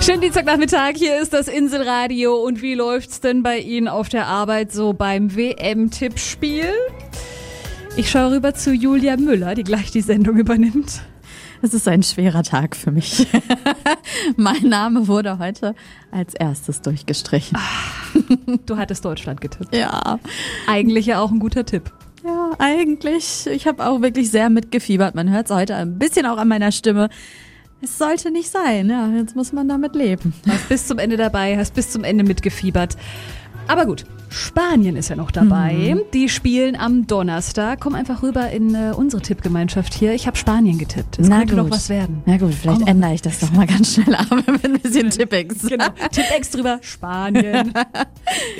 Schönen Dienstagnachmittag, hier ist das Inselradio. Und wie läuft's denn bei Ihnen auf der Arbeit so beim WM-Tippspiel? Ich schaue rüber zu Julia Müller, die gleich die Sendung übernimmt. Es ist ein schwerer Tag für mich. Mein Name wurde heute als erstes durchgestrichen. Du hattest Deutschland getippt. Ja. Eigentlich ja auch ein guter Tipp. Ja, eigentlich. Ich habe auch wirklich sehr mitgefiebert. Man hört es heute ein bisschen auch an meiner Stimme. Es sollte nicht sein. Ja, jetzt muss man damit leben. Hast bis zum Ende dabei, hast bis zum Ende mitgefiebert. Aber gut, Spanien ist ja noch dabei. Die spielen am Donnerstag. Komm einfach rüber in unsere Tippgemeinschaft hier. Ich habe Spanien getippt. Es könnte noch was werden. Na gut, vielleicht ändere ich das doch mal ganz schnell ab mit ein bisschen Tippex. Genau, Tippex drüber, Spanien.